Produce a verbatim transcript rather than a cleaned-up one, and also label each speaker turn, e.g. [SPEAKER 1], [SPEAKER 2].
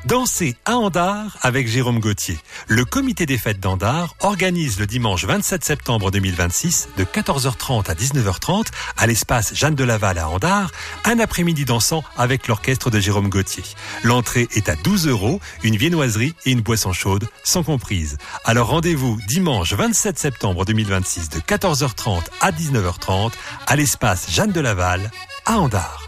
[SPEAKER 1] Dansez à Andars avec Jérôme Gauthier. Le comité des fêtes d'Andars organise le dimanche vingt-sept septembre deux mille vingt-six de quatorze heures trente à dix-neuf heures trente à l'espace Jeanne de Laval à Andars, un après-midi dansant avec l'orchestre de Jérôme Gauthier. L'entrée est à douze euros, une viennoiserie et une boisson chaude sans comprise. Alors rendez-vous dimanche vingt-sept septembre deux mille vingt-six de quatorze heures trente à dix-neuf heures trente à l'espace Jeanne de Laval à Andars.